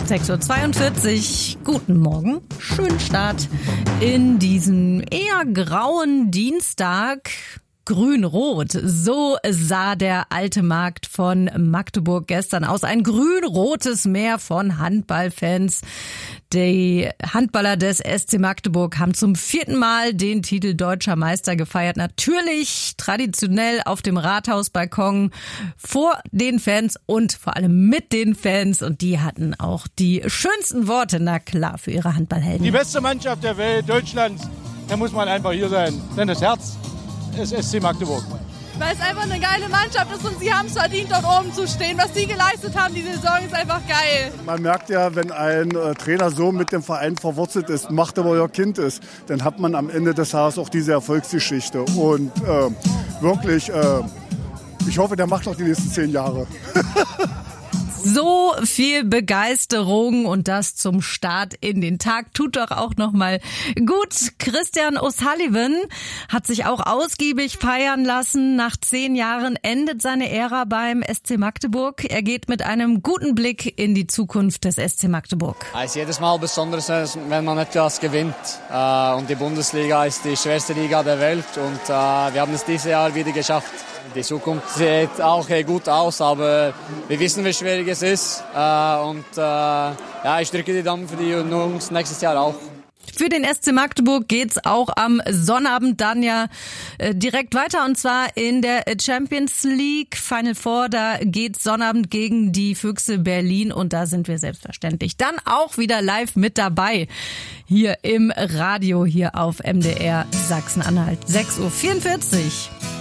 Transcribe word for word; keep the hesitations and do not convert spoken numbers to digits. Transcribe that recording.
sechs Uhr zweiundvierzig, guten Morgen, schönen Start in diesen eher grauen Dienstag. Grün-Rot, so sah der alte Markt von Magdeburg gestern aus. Ein grün-rotes Meer von Handballfans. Die Handballer des S C Magdeburg haben zum vierten Mal den Titel Deutscher Meister gefeiert. Natürlich traditionell auf dem Rathausbalkon vor den Fans und vor allem mit den Fans. Und die hatten auch die schönsten Worte, na klar, für ihre Handballhelden. Die beste Mannschaft der Welt, Deutschlands, da muss man einfach hier sein. Denn das Herz ist S C Magdeburg. Weil es einfach eine geile Mannschaft ist und sie haben es verdient, dort oben zu stehen. Was sie geleistet haben, die Saison ist einfach geil. Man merkt ja, wenn ein äh, Trainer so mit dem Verein verwurzelt ist, Magdeburger Kind ist, dann hat man am Ende des Tages auch diese Erfolgsgeschichte. Und äh, wirklich, äh, ich hoffe, der macht noch die nächsten zehn Jahre. So viel Begeisterung und das zum Start in den Tag tut doch auch noch mal gut. Christian O'Sullivan hat sich auch ausgiebig feiern lassen. Nach zehn Jahren endet seine Ära beim S C Magdeburg. Er geht mit einem guten Blick in die Zukunft des S C Magdeburg. Es ist jedes Mal besonders, wenn man etwas gewinnt. Und die Bundesliga ist die schwerste Liga der Welt und wir haben es dieses Jahr wieder geschafft. Die Zukunft sieht auch gut aus, aber wir wissen, wie schwierig es ist. Und äh, ja, ich drücke die Daumen für die Jungs nächstes Jahr auch. Für den S C Magdeburg geht's auch am Sonnabend dann ja äh, direkt weiter und zwar in der Champions League Final Four. Da geht's Sonnabend gegen die Füchse Berlin und da sind wir selbstverständlich dann auch wieder live mit dabei. Hier im Radio, hier auf M D R Sachsen-Anhalt. sechs Uhr vierundvierzig.